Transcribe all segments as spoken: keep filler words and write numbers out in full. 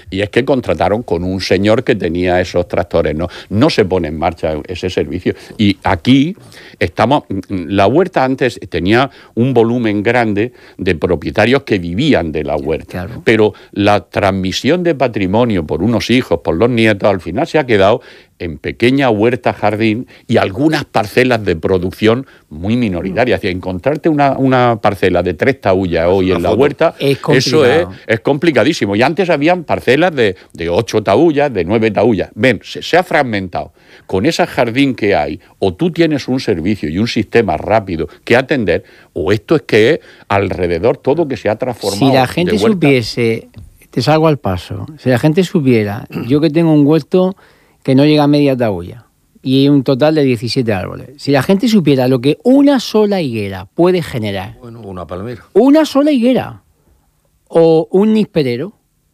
y es que contrataron con un señor que tenía esos tractores, ¿no? No se pone en marcha ese servicio. Y aquí estamos... La huerta antes tenía un volumen grande de propietarios que vivían de la huerta, claro. Pero la transmisión de patrimonio por unos hijos, por los nietos, al final se ha quedado en pequeña huerta jardín y algunas parcelas de producción muy minoritarias. Es decir, encontrarte una, una parcela de tres taullas hoy en la huerta, es eso es, es complicadísimo. Y antes habían parcelas de, de ocho taullas, de nueve taullas. Ven, se, se ha fragmentado. Con ese jardín que hay, o tú tienes un servicio y un sistema rápido que atender, o esto es que es alrededor todo que se ha transformado. Si la gente supiese, te salgo al paso, si la gente supiera, yo que tengo un huerto que no llega a media taulla y un total de diecisiete árboles. Si la gente supiera lo que una sola higuera puede generar... Bueno, una palmera. Una sola higuera o un nisperero,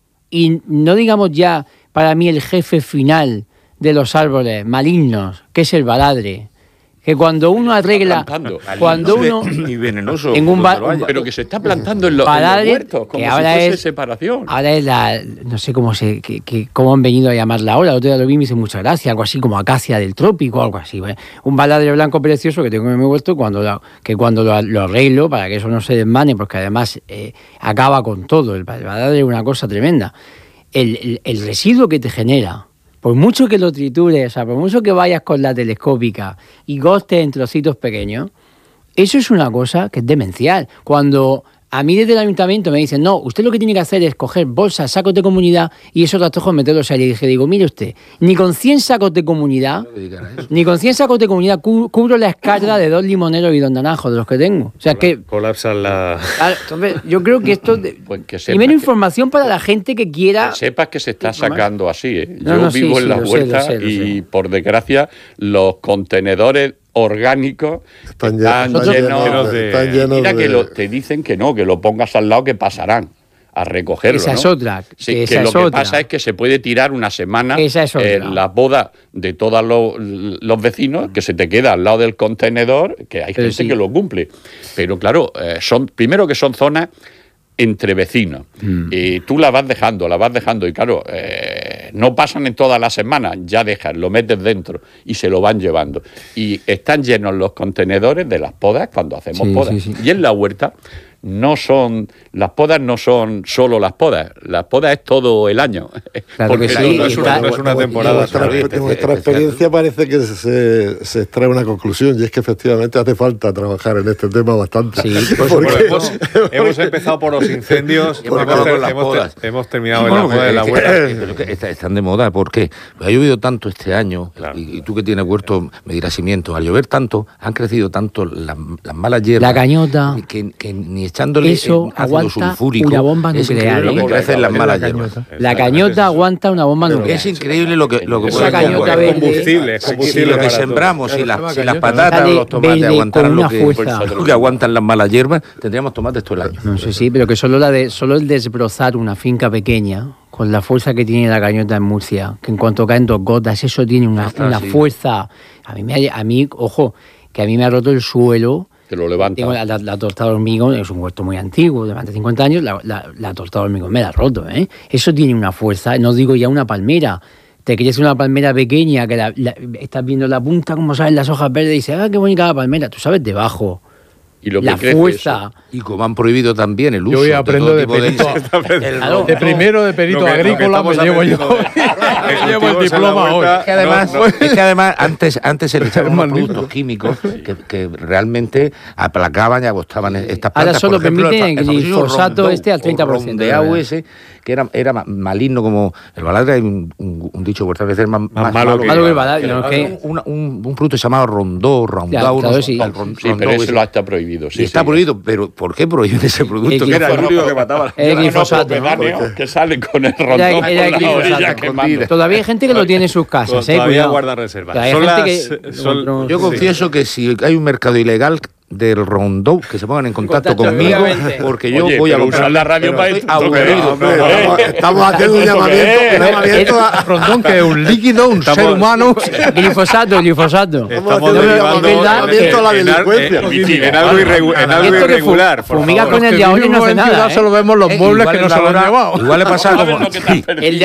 y no digamos ya para mí el jefe final de los árboles malignos, que es el baladre, que cuando uno arregla, cuando uno y venenoso, en un ba- pero que se está plantando en, lo, en los huertos, como si fuese es, separación. Ahora es la, no sé cómo se, que, que, cómo han venido a llamarla ahora. El otro día lo vi y me hizo mucha gracia, algo así como acacia del trópico, algo así. ¿eh? Un baladre blanco precioso que tengo en mi huerto, cuando lo, que cuando lo, lo arreglo para que eso no se desmane, porque además eh, acaba con todo. El baladre es una cosa tremenda. El, el, el residuo que te genera, por mucho que lo tritures, o sea, por mucho que vayas con la telescópica y gostes en trocitos pequeños, eso es una cosa que es demencial. Cuando a mí desde el ayuntamiento me dicen, no, usted lo que tiene que hacer es coger bolsas, sacos de comunidad y esos rastojos meterlos ahí. Y dije, digo, mire usted, ni con cien sacos de comunidad, ni con cien sacos de comunidad cu- cubro la escarga de dos limoneros y dos naranjos de los que tengo. O sea, Colap- que... Colapsan la... Claro, entonces, yo creo que esto... De, pues que primero información para la gente que quiera... Que sepas que se está sacando así, ¿eh? No, Yo no, vivo sí, en sí, la lo huerta sé, lo sé, lo y, sé. por desgracia, los contenedores orgánicos están, están llenos, llenos de... Están llenos Mira de... que lo, te dicen que no, que lo pongas al lado, que pasarán a recogerlo. Esa ¿no? es otra. Que, sí, esa que lo es que otra. pasa es que se puede tirar una semana esa es otra. eh, la boda de todos los, los vecinos, que se te queda al lado del contenedor, que hay Pero gente sí. que lo cumple. Pero claro, eh, son primero que son zonas entre vecinos. Mm. Y tú la vas dejando, la vas dejando, y claro, eh, no pasan en todas las semanas, ya dejas, lo metes dentro y se lo van llevando. Y están llenos los contenedores de las podas cuando hacemos sí, podas. Sí, sí. Y en la huerta no son, las podas no son solo las podas, las podas es todo el año. Claro porque que sí, no, es una, no es una temporada. Nuestra, nuestra experiencia parece que se, se extrae una conclusión, y es que efectivamente hace falta trabajar en este tema bastante. Sí, pues, porque, bueno, hemos, porque, hemos empezado por los incendios, hemos, hemos, hemos, hemos, hemos terminado bueno, en la poda de la huerta. Están de moda, ¿por qué? Ha llovido tanto este año, claro. y, y tú que tienes huerto me dirás cimientos, al llover tanto, han crecido tanto las, las malas hierbas. La cañota. Que, que ni echándole eso aguanta sulfúrico, una bomba nuclear. Es increíble, ¿eh? Lo que crecen las malas hierbas. La cañota aguanta una bomba nuclear. Es increíble lo que, lo que puede cañota es combustible, es combustible. Si lo que sembramos, si, la, si las patatas o los tomates aguantaran lo que, lo que aguantan las malas hierbas, tendríamos tomates todo el año. No sé, sí, pero que solo la de solo el desbrozar una finca pequeña, con la fuerza que tiene la cañota en Murcia, que en cuanto caen dos gotas, eso tiene una, Está, una sí. fuerza. A mí, me, a mí, ojo, que a mí me ha roto el suelo. Que lo levanta. Tengo la, la, la torta de hormigón, es un huerto muy antiguo, de más de cincuenta años, la, la, la torta de hormigón me la ha roto, ¿eh? Eso tiene una fuerza, no digo ya una palmera. Te quieres una palmera pequeña, que la, la, estás viendo la punta, como salen las hojas verdes, y dices, ah, qué bonita la palmera. Tú sabes debajo. Y lo que la fuerza. Eso. Y como han prohibido también el uso. Yo hoy aprendo de, de perito. De, el, claro, de primero de perito no, agrícola me llevo yo. Me llevo el diploma hoy. Es que además, no, no. Es que además antes, antes se le echaban unos productos químicos que, que realmente aplacaban y agostaban estas plantas. Ahora solo por ejemplo, permiten el glifosato este al treinta por ciento. De agua ese, que era, era maligno como el baladre. Hay un, un, un dicho por veces más, más, más malo que, malo que el baladre. No, que... un, un, un producto llamado rondó, rondau. Claro, sí, el ron, sí pero eso lo está prohibido. Sí, está sí. prohibido, pero ¿por qué prohíben ese producto? El que era el único que mataba. El glifosato, ¿no? Que sale con el rondón era, era por la orilla quemando. Todavía hay gente que lo tiene en sus casas. Todavía eh, guarda reservas. Son las, que, son, yo confieso sí. que si hay un mercado ilegal del rondó, que se pongan en contacto, contacto conmigo, porque yo Oye, voy a usar la radio para esto. Estamos, estamos haciendo un llamamiento, un llamamiento a rondón, que es un líquido, un estamos, ser humano. Glifosato, glifosato. Estamos derivando a la delincuencia. En algo irregular. Fumiga con el diablo y no hace nada. Solo vemos los muebles que no se lo han llevado. Igual le pasa como